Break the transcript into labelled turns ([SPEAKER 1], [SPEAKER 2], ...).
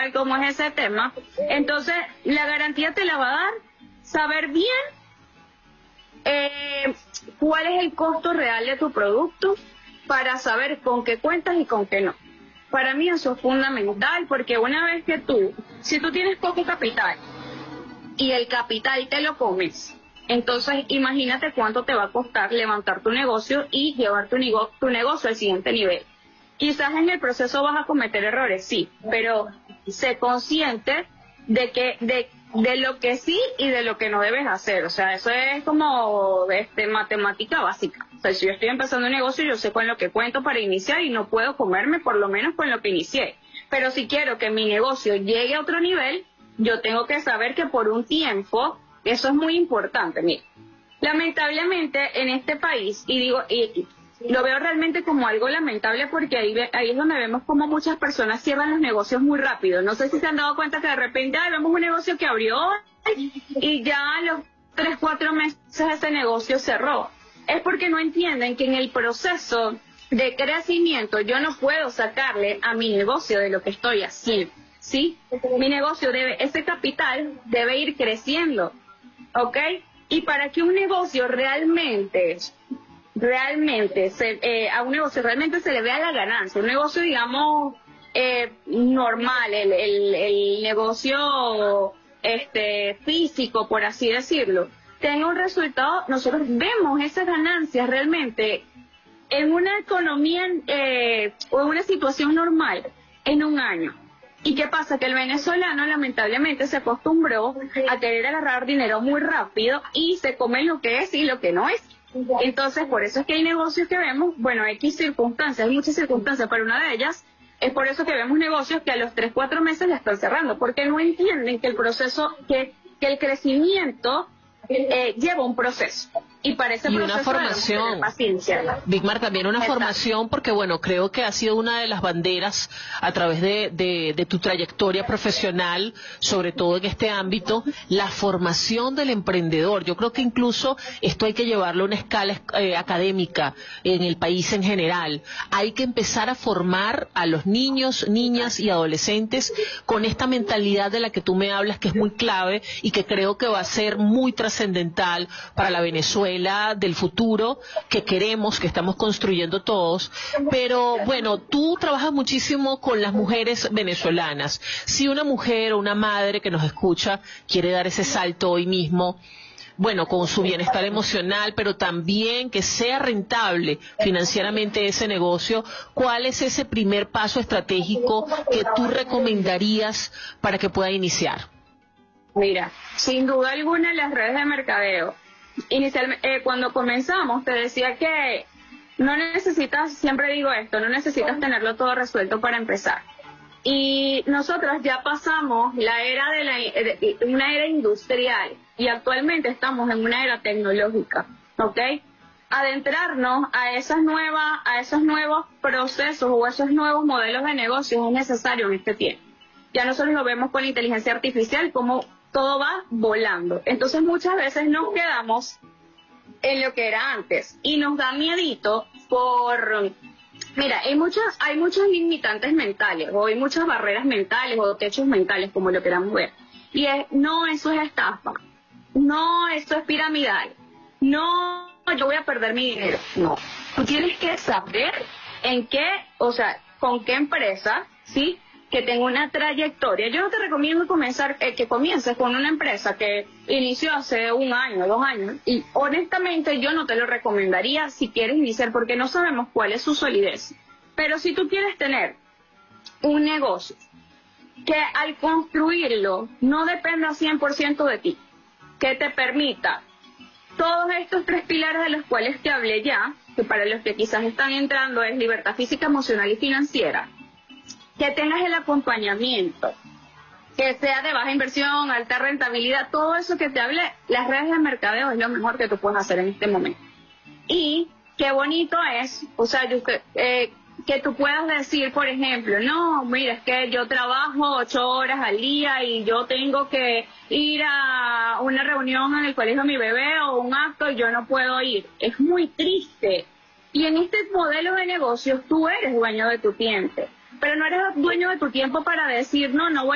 [SPEAKER 1] cómo es ese tema. Entonces, la garantía te la va a dar saber bien cuál es el costo real de tu producto para saber con qué cuentas y con qué no. Para mí eso es fundamental, porque una vez que si tú tienes poco capital y el capital te lo comes, entonces imagínate cuánto te va a costar levantar tu negocio y llevar tu negocio al siguiente nivel. Quizás en el proceso vas a cometer errores, sí, pero sé consciente de lo que sí y de lo que no debes hacer. O sea, eso es como matemática básica. O sea, si yo estoy empezando un negocio, yo sé con lo que cuento para iniciar y no puedo comerme por lo menos con lo que inicié. Pero si quiero que mi negocio llegue a otro nivel, yo tengo que saber que por un tiempo, eso es muy importante. Mira, lamentablemente en este país, y lo veo realmente como algo lamentable, porque ahí es donde vemos como muchas personas cierran los negocios muy rápido. No sé si se han dado cuenta que de repente vemos un negocio que abrió y ya a los 3-4 meses ese negocio cerró. Es porque no entienden que en el proceso de crecimiento yo no puedo sacarle a mi negocio de lo que estoy haciendo, ¿sí? Mi negocio ese capital debe ir creciendo, ¿ok? Y para que un negocio realmente a un negocio realmente se le vea la ganancia, un negocio digamos normal, el negocio físico, por así decirlo, tenga un resultado, nosotros vemos esas ganancias realmente en una economía o en una situación normal en un año. ¿Y qué pasa? Que el venezolano lamentablemente se acostumbró a querer agarrar dinero muy rápido y se come lo que es y lo que no es. Entonces, por eso es que hay negocios que vemos, bueno, X circunstancias, hay muchas circunstancias, pero una de ellas es por eso que vemos negocios que a los 3-4 meses la están cerrando, porque no entienden que el proceso, que el crecimiento lleva un proceso. Y para ese proceso
[SPEAKER 2] una formación,
[SPEAKER 1] paciencia.
[SPEAKER 2] Vigmar, también una
[SPEAKER 1] Exacto.
[SPEAKER 2] formación, porque bueno, creo que ha sido una de las banderas a través de tu trayectoria profesional, sobre todo en este ámbito, la formación del emprendedor. Yo creo que incluso esto hay que llevarlo a una escala académica en el país en general. Hay que empezar a formar a los niños, niñas y adolescentes con esta mentalidad de la que tú me hablas, que es muy clave y que creo que va a ser muy trascendental para la Venezuela del futuro que queremos, que estamos construyendo todos. Pero bueno, tú trabajas muchísimo con las mujeres venezolanas. Si una mujer o una madre que nos escucha quiere dar ese salto hoy mismo, bueno, con su bienestar emocional, pero también que sea rentable financieramente ese negocio, ¿cuál es ese primer paso estratégico que tú recomendarías para que pueda iniciar?
[SPEAKER 1] Mira, sin duda alguna las redes de mercadeo. Inicialmente, cuando comenzamos te decía que no necesitas, siempre digo esto, no necesitas tenerlo todo resuelto para empezar. Y nosotros ya pasamos la era una era industrial y actualmente estamos en una era tecnológica, ¿ok? Adentrarnos a esos nuevos procesos o esos nuevos modelos de negocio es necesario en este tiempo. Ya nosotros lo vemos con la inteligencia artificial, como todo va volando. Entonces muchas veces nos quedamos en lo que era antes y nos da miedito mira, hay muchos limitantes mentales, o hay muchas barreras mentales o techos mentales, como lo queramos ver. Y no, eso es estafa, no, eso es piramidal, no, yo voy a perder mi dinero. No, tú tienes que saber con qué empresa, ¿sí?, que tenga una trayectoria. Yo no te recomiendo que comiences con una empresa que inició hace 1 año, 2 años, y honestamente yo no te lo recomendaría si quieres iniciar, porque no sabemos cuál es su solidez. Pero si tú quieres tener un negocio que al construirlo no dependa 100% de ti, que te permita todos estos 3 pilares de los cuales te hablé ya, que para los que quizás están entrando es libertad física, emocional y financiera, que tengas el acompañamiento, que sea de baja inversión, alta rentabilidad, todo eso que te hablé, las redes de mercadeo es lo mejor que tú puedes hacer en este momento. Y qué bonito es, que tú puedas decir, por ejemplo, no, mira, es que yo trabajo 8 horas al día y yo tengo que ir a una reunión en el colegio de mi bebé o un acto y yo no puedo ir. Es muy triste. Y en este modelo de negocios tú eres dueño de tu tiempo. Pero no eres dueño de tu tiempo para decir, no voy